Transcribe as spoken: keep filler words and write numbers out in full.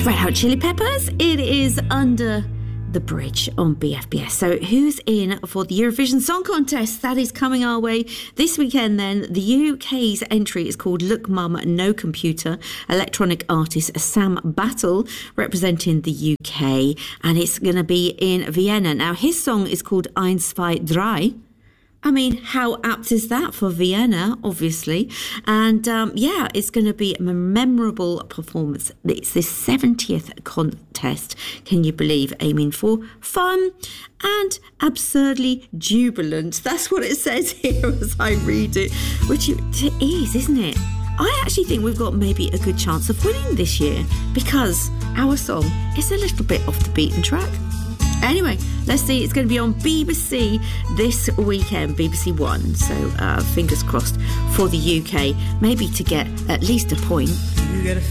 Red Hot Chili Peppers. It is Under the Bridge on B F B S. So who's in for the Eurovision Song Contest? That is coming our way this weekend then. The U K's entry is called Look Mum No Computer. Electronic artist Sam Battle representing the U K, and it's going to be in Vienna. Now his song is called Eins, zwei, drei. I mean, how apt is that for Vienna, obviously? And um, yeah, it's going to be a memorable performance. It's the seventieth contest, can you believe, aiming for fun and absurdly jubilant. That's what it says here as I read it, which it is, isn't it? I actually think we've got maybe a good chance of winning this year because our song is a little bit off the beaten track. Anyway, let's see. It's going to be on B B C this weekend, B B C One. So uh, fingers crossed for the U K, maybe to get at least a point. You get a